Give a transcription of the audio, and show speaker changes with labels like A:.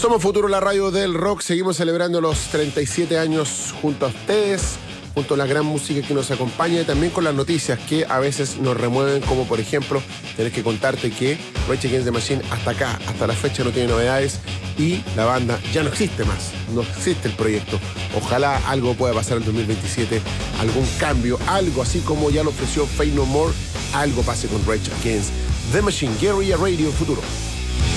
A: Somos Futuro, la radio del rock. Seguimos celebrando los 37 años junto a ustedes, junto a la gran música que nos acompaña y también con las noticias que a veces nos remueven, como por ejemplo tener que contarte que Rage Against the Machine hasta acá, hasta la fecha no tiene novedades y la banda ya no existe más, no existe el proyecto. Ojalá algo pueda pasar en 2027, algún cambio, algo así como ya lo ofreció Faith No More, algo pase con Rage Against the Machine. Guerrilla Radio Futuro.